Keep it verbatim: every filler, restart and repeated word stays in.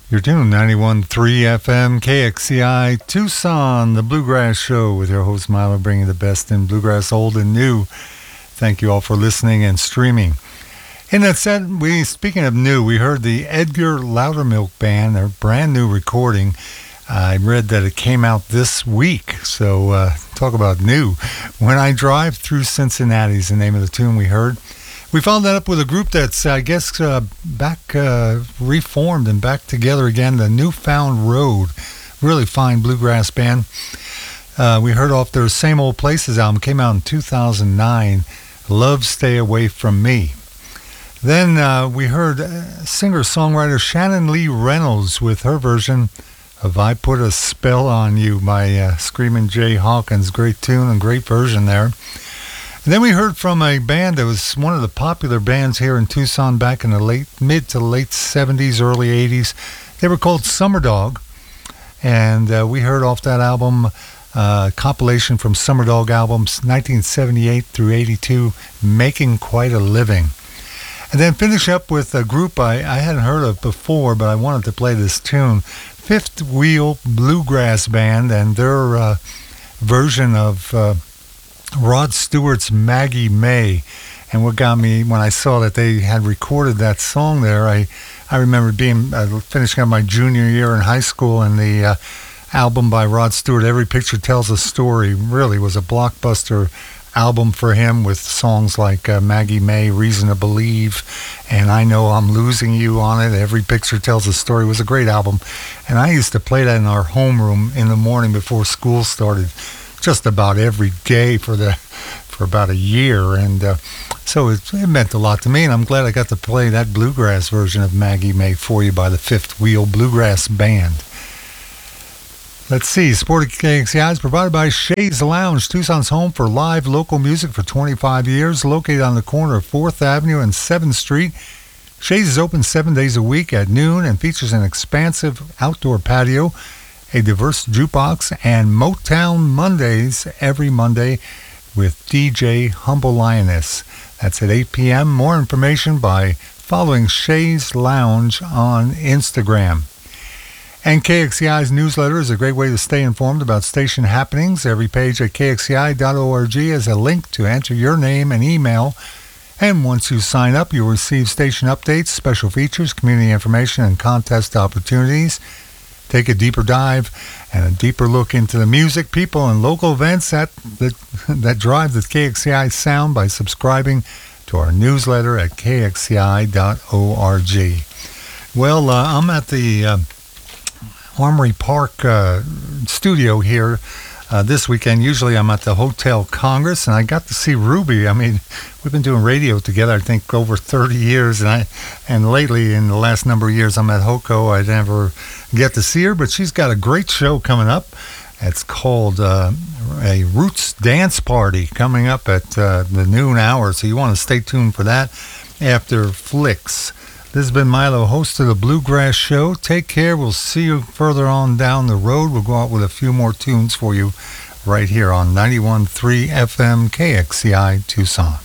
You're tuned ninety-one point three F M K X C I Tucson, the Bluegrass Show with your host Milo, bringing the best in bluegrass, old and new. Thank you all for listening and streaming. In that set, we speaking of new, we heard the Edgar Loudermilk Band, their brand new recording. I read that it came out this week, so uh, talk about new. When I Drive Through Cincinnati is the name of the tune we heard. We followed that up with a group that's, I guess, uh, back uh, reformed and back together again, the Newfound Road. Really fine bluegrass band. Uh, we heard off their Same Old Places album, came out in two thousand nine, Love Stay Away From Me. Then uh, we heard uh, singer-songwriter Shannon Lee Reynolds with her version of I Put a Spell on You by uh, Screamin' Jay Hawkins. Great tune and great version there. And then we heard from a band that was one of the popular bands here in Tucson back in the late, mid to late seventies, early eighties. They were called Summer Dog, and uh, we heard off that album, uh, compilation from Summer Dog albums nineteen seventy-eight through eighty-two, Making Quite a Living. And then finish up with a group I, I hadn't heard of before, but I wanted to play this tune, Fifth Wheel Bluegrass Band, and their uh, version of Uh, Rod Stewart's Maggie May. And what got me when I saw that they had recorded that song there, I, I remember being uh, finishing up my junior year in high school, and the uh, album by Rod Stewart, Every Picture Tells a Story, really was a blockbuster album for him, with songs like uh, Maggie May, Reason to Believe, and I Know I'm Losing You on it. Every Picture Tells a Story was a great album, and I used to play that in our homeroom in the morning before school started, just about every day for the for about a year, and uh, so it, it meant a lot to me, and I'm glad I got to play that bluegrass version of Maggie May for you by the Fifth Wheel Bluegrass Band. Let's see, Sport at K X C I is provided by Shays Lounge, Tucson's home for live local music for twenty-five years, located on the corner of fourth Avenue and seventh Street. Shays is open seven days a week at noon and features an expansive outdoor patio, a diverse jukebox, and Motown Mondays every Monday with D J Humble Lioness. That's at eight p.m. More information by following Shays Lounge on Instagram. And K X C I's newsletter is a great way to stay informed about station happenings. Every page at K X C I dot org has a link to enter your name and email. And once you sign up, you'll receive station updates, special features, community information, and contest opportunities. Take a deeper dive and a deeper look into the music, people, and local events that that, that drive the K X C I sound by subscribing to our newsletter at K X C I dot org. Well, uh, I'm at the uh, Armory Park uh, studio here uh, this weekend. Usually I'm at the Hotel Congress, and I got to see Ruby. I mean, we've been doing radio together, I think, over thirty years, and I and lately, in the last number of years, I'm at HOCO. I never get to see her, but she's got a great show coming up. It's called uh, a Roots Dance Party, coming up at uh, the noon hour, so you want to stay tuned for that after Flicks. This has been Milo, host of the Bluegrass Show. Take care. We'll see you further on down the road. We'll go out with a few more tunes for you right here on ninety-one point three F M K X C I Tucson.